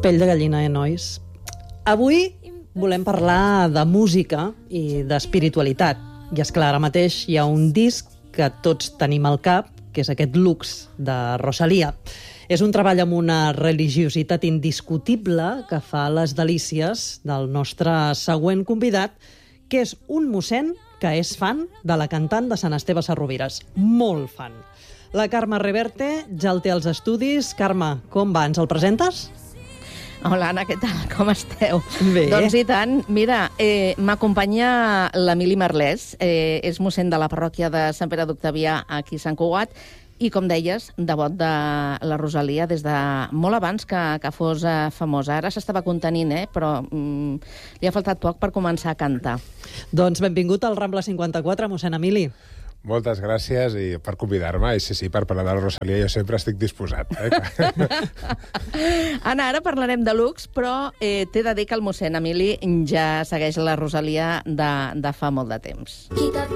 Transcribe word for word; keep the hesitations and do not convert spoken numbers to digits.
Pell de gallina, eh, nois? Avui volem parlar de música i d'espiritualitat. I és clar, ara mateix hi ha un disc que tots tenim al cap, que és aquest Lux, de Rosalía. És un treball amb una religiositat indiscutible que fa les delícies del nostre següent convidat, que és un mossèn que és fan de la cantant de Sant Esteve Sesrovires. Molt fan. La Carme Reverte ja el té als estudis. Carme, com va? Ens el presentes? Hola, Anna, què tal? Com esteu? Bé. Doncs i tant. Mira, eh, m'acompanya l'Emili Merlès, eh, és mossèn de la parròquia de Sant Pere d'Octavià aquí a Sant Cugat, i, com deies, devot de la Rosalía des de molt abans que, que fos eh, famosa. Ara s'estava contenint, eh, però mm, li ha faltat poc per començar a cantar. Doncs benvingut al Rambla cinquanta-quatre, mossèn Emili. Moltes gràcies i per convidar-me. I sí, sí, per parlar de la Rosalía jo sempre estic disposat. Eh? Anna, ara parlarem de Lux, però eh, t'he de dir que el mossèn Emili ja segueix la Rosalía de, de fa molt de temps.